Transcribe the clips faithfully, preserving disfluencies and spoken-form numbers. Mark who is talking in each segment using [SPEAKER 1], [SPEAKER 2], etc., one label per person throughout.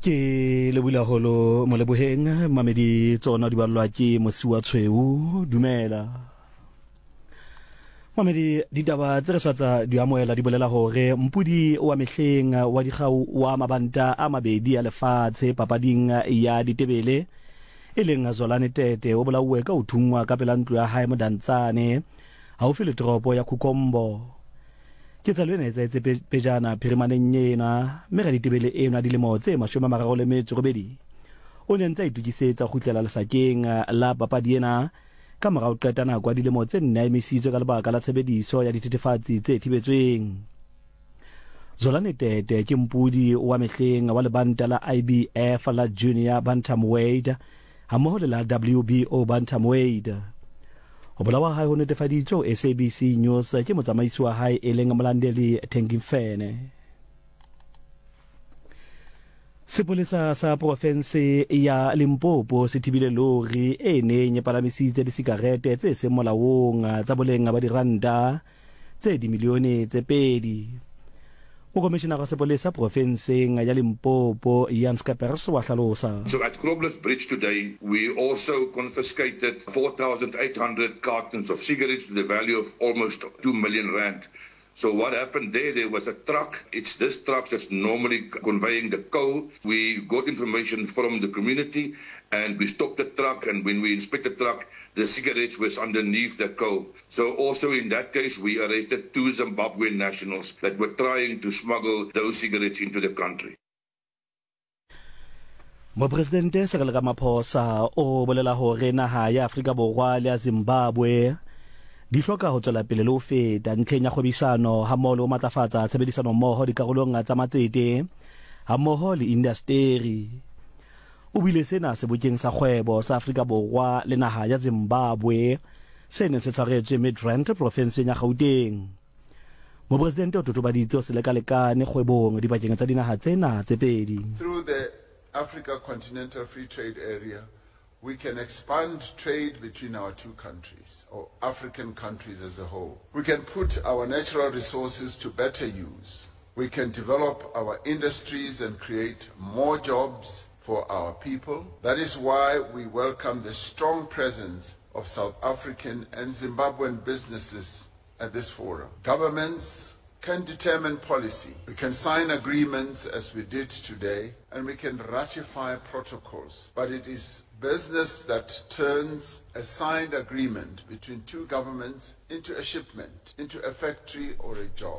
[SPEAKER 1] Ke le bula holo mo leboheng mamedi tsona di ballwa ke mosi wa tshweu dumela mamedi ditaba tse re swatsa di amoela di bolela hore mpudi wa mehleng wa digau wa mabanta a mabedi a lefatshe papading ya ditebele e leng Zolani Tete o bolauwe ka o thungwa ka pela ntlo ya hae Modantsane haufi le toropo ya Kukombo ke tsa lwene tsa tse pejana phirimaneng yena mme ga ditebele ena di le mo tse mashome mararo le metso robedi o ne ntse a itukisetsa go tlela lesakeng la papadi ena ka morao qeta nako di le mo tse nna emisitswe ka lebaka la tshebediso ya dithethefatsi tse thibetsweng. Zolani Tete ke mpudi wa mehleng wa lebanta la I B F la Junior Bantamweight hammoho le la W B O Bantamweight. O bolawa hae ho netefaditswe S A B C News ke motsamaisi wa hae e leng Molandeli Thengimfene. Sepolesa sa profense ya Limpopo se thibile lori e neng e palamisitse disigarete tse seng molaong tsa boleng ba diranta tse dimilione tse pedi. Mokomishina wa sepolesa profenseng ya Limpopo Ian Scappers wa hlalosa.
[SPEAKER 2] So at Groblersdal Bridge today, we also confiscated four thousand eight hundred cartons of cigarettes to the value of almost two million rand. So what happened there, there was a truck. It's this truck that's normally conveying the coal. We got information from the community and we stopped the truck, and when we inspected the truck, the cigarettes was underneath the coal. So also in that case, we arrested two Zimbabwean nationals that were trying to smuggle those cigarettes into the country.
[SPEAKER 1] Mo presidente Cyril Ramaphosa o bolela hore naha ya Afrika Borwa le ya Zimbabwe di hloka ho tswela pele le ho feta ntlheng ya kgwebisano hammoho le ho matlafatsa tshebedisano mmoho dikarolong tsa matsete hammoho le industry. O bile sena sebokeng sa kgwebo sa Afrika Borwa le naha ya Zimbabwe se ne se tshwaretswe Midrand province ya Gauteng. Mo presidente o totobaditse se lekalekane kgwebong dibakeng tsa dinaha tsena tse pedi.
[SPEAKER 3] Through the Africa Continental Free Trade Area, we can expand trade between our two countries, or African countries as a whole. We can put our natural resources to better use. We can develop our industries and create more jobs for our people. That is why we welcome the strong presence of South African and Zimbabwean businesses at this forum. Governments can determine policy. We can sign agreements as we did today, and we can ratify protocols. But it is business that turns a signed agreement between two governments into a shipment, into a factory or a job.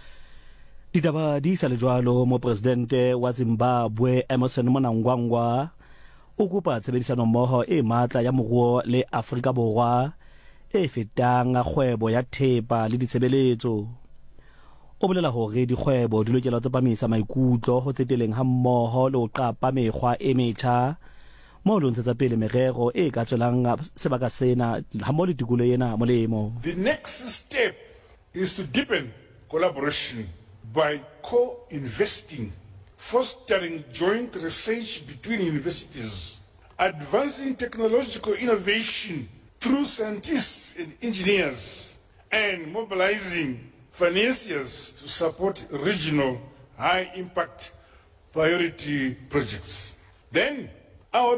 [SPEAKER 1] Ditaba di sa le jwalo mo presidente wa Zimbabwe Emmerson Mnangagwa o kopa tshebedisano mmoho e matla ya moruo le Afrika Borwa e fetang kgwebo ya thepa le ditshebeletso. O bolela hore dikgwebo di lokela tsa pamisa maikutlo ho tseteleng ha mmoho le ho qapa mekgwa e metjha mo lo ntsetsa pele merero e ka tswelang sebaka sena ha mo le tikulo yena molemo.
[SPEAKER 4] The next step is to deepen collaboration by co-investing, fostering joint research between universities, advancing technological innovation through scientists and engineers, and mobilizing financiers to support regional high-impact priority projects. Then,